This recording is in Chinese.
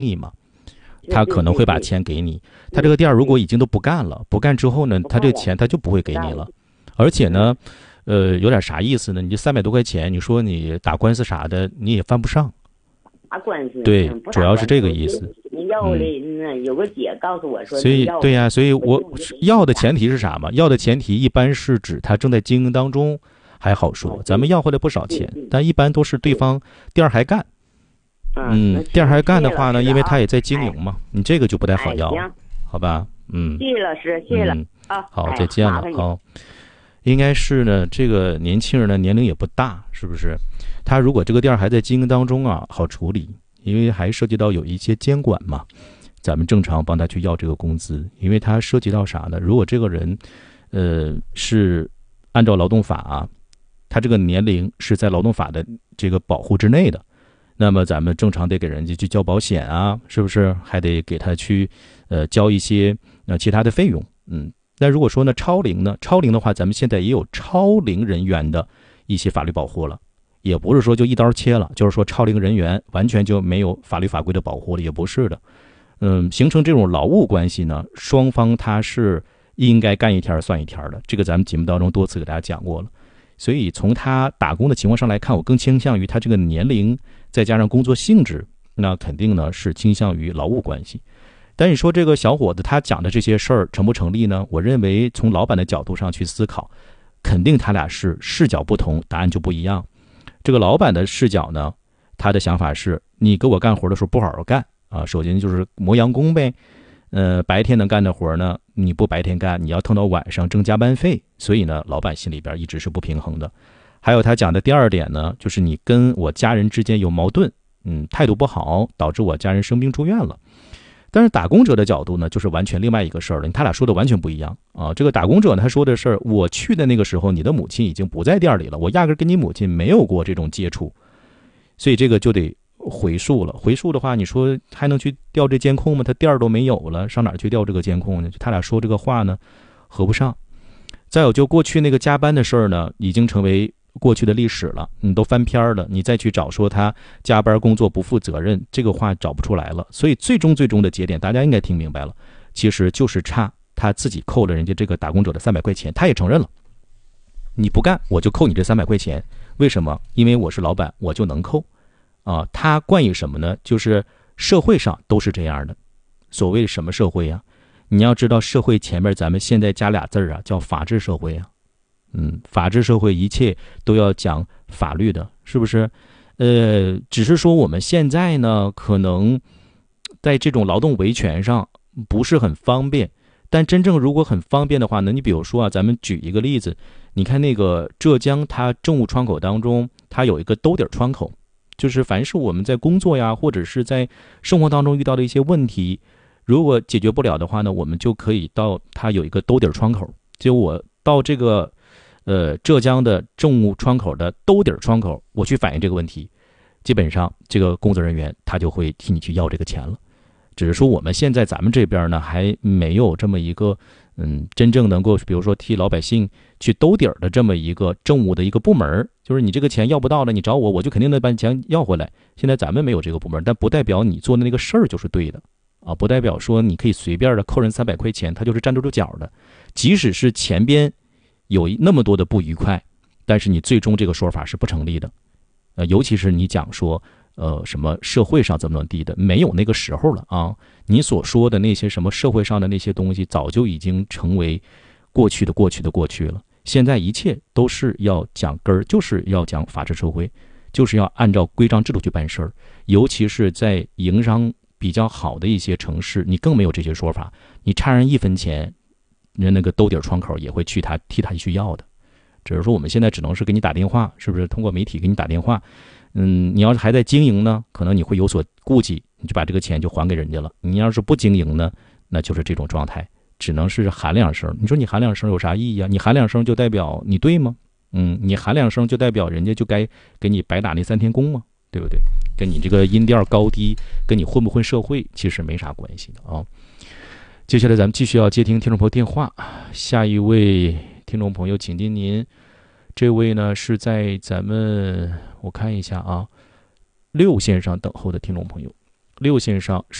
意嘛，他可能会把钱给你。他这个店如果已经都不干了，不干之后呢，他这个钱他就不会给你了。而且呢，有点啥意思呢？你这300多块钱，你说你打官司啥的，你也犯不上。 打官司对，主要是这个意思。 你要的有个姐告诉我说， 所以对呀，所以我要的前提是啥嘛？要的前提一般是指他正在经营当中，还好说，咱们要回来不少钱，但一般都是对方店还干。店还干的话呢，因为他也在经营嘛，你这个就不太好要，好吧？ 谢谢老师，谢谢了啊。 好，再见了啊。应该是呢，这个年轻人呢年龄也不大，是不是？他如果这个店还在经营当中啊，好处理，因为还涉及到有一些监管嘛，咱们正常帮他去要这个工资，因为他涉及到啥呢？如果这个人，是按照劳动法啊，他这个年龄是在劳动法的这个保护之内的，那么咱们正常得给人家去交保险啊，是不是？还得给他去交一些其他的费用。那如果说呢超龄呢？超龄的话，咱们现在也有超龄人员的一些法律保护了，也不是说就一刀切了，就是说超龄人员完全就没有法律法规的保护了，也不是的。形成这种劳务关系呢，双方他是应该干一天算一天的，这个咱们节目当中多次给大家讲过了。所以从他打工的情况上来看，我更倾向于他这个年龄再加上工作性质，那肯定呢是倾向于劳务关系。但你说这个小伙子他讲的这些事儿成不成立呢？我认为从老板的角度上去思考，肯定他俩是视角不同，答案就不一样。这个老板的视角呢，他的想法是你给我干活的时候不好好干啊，首先就是磨洋工呗。白天能干的活呢，你不白天干，你要腾到晚上挣加班费，所以呢，老板心里边一直是不平衡的。还有他讲的第二点呢，就是你跟我家人之间有矛盾，态度不好，导致我家人生病住院了。但是打工者的角度呢，就是完全另外一个事儿了，他俩说的完全不一样啊。这个打工者呢，他说的是我去的那个时候，你的母亲已经不在店里了，我压根跟你母亲没有过这种接触，所以这个就得回溯了。回溯的话，你说还能去调这监控吗？他店都没有了，上哪儿去调这个监控呢？他俩说这个话呢，合不上。再有就过去那个加班的事儿呢，已经成为过去的历史了，你都翻篇了，你再去找说他加班工作不负责任，这个话找不出来了。所以最终的节点，大家应该听明白了，其实就是差他自己扣了人家这个打工者的300块钱，他也承认了，你不干我就扣你这300块钱。为什么？因为我是老板，我就能扣啊。他惯于什么呢？就是社会上都是这样的。所谓什么社会啊？你要知道，社会前面咱们现在加俩字啊，叫法治社会啊。法治社会一切都要讲法律的，是不是？只是说我们现在呢，可能在这种劳动维权上不是很方便，但真正如果很方便的话呢，你比如说啊，咱们举一个例子，你看那个浙江，它政务窗口当中，它有一个兜底窗口，就是凡是我们在工作呀，或者是在生活当中遇到的一些问题，如果解决不了的话呢，我们就可以到它有一个兜底窗口，就我到这个浙江的政务窗口的兜底窗口，我去反映这个问题，基本上这个工作人员他就会替你去要这个钱了。只是说我们现在咱们这边呢，还没有这么一个真正能够比如说替老百姓去兜底的这么一个政务的一个部门，就是你这个钱要不到了，你找我，我就肯定能把钱要回来。现在咱们没有这个部门，但不代表你做的那个事儿就是对的啊，不代表说你可以随便的扣人300块钱，他就是站得住脚的。即使是前边有那么多的不愉快，但是你最终这个说法是不成立的。尤其是你讲说什么社会上怎么地的，没有那个时候了啊！你所说的那些什么社会上的那些东西，早就已经成为过去的了。现在一切都是要讲根儿，就是要讲法治社会，就是要按照规章制度去办事儿。尤其是在营商比较好的一些城市，你更没有这些说法。你差人1分钱，人那个兜底窗口也会替他去要的。只是说我们现在只能是给你打电话，是不是通过媒体给你打电话？你要是还在经营呢，可能你会有所顾忌，你就把这个钱就还给人家了。你要是不经营呢，那就是这种状态，只能是喊2声。你说你喊2声有啥意义啊？你喊2声就代表你对吗？你喊2声就代表人家就该给你白打那3天工吗？对不对？跟你这个音调高低，跟你混不混社会其实没啥关系的啊。接下来咱们继续要接听听众朋友电话，下一位听众朋友，请听您。这位呢是在咱们我看一下啊6线上等候的听众朋友 6线上